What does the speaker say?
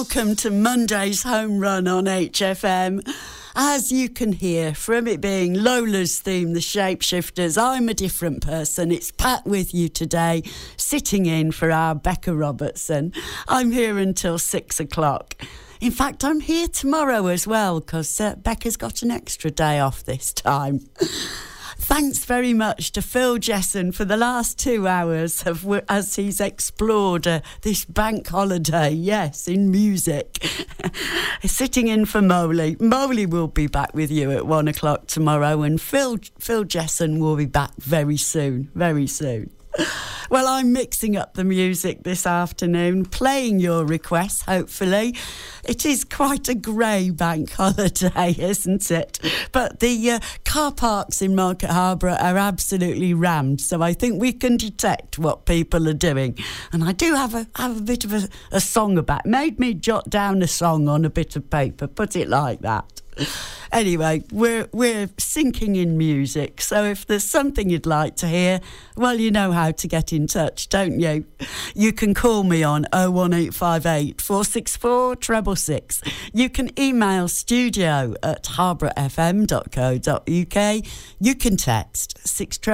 Welcome to Monday's Home Run on HFM. As you can hear from it being Lola's theme, The Shapeshifters, I'm a different person. It's Pat with you today, sitting in for our Becca Robertson. I'm here until 6 o'clock. In fact, I'm here tomorrow as well because Becca's got an extra day off this time. Thanks very much to Phil Jesson for the last 2 hours as he's explored this bank holiday, yes, in music. Sitting in for Moley. Moley will be back with you at 1 o'clock tomorrow, and Phil Jesson will be back very soon, very soon. Well, I'm mixing up the music this afternoon, playing your requests, hopefully. It is quite a grey bank holiday, isn't it? But the car parks in Market Harbour are absolutely rammed, so I think we can detect what people are doing. And I do have a bit of a song about it. Made me jot down a song on a bit of paper, put it like that. Anyway, we're sinking in music, so if there's something you'd like to hear, well, you know how to get in touch, don't you? You can call me on 01858 464 666. You can email studio@harbourfm.co.uk. You can text 6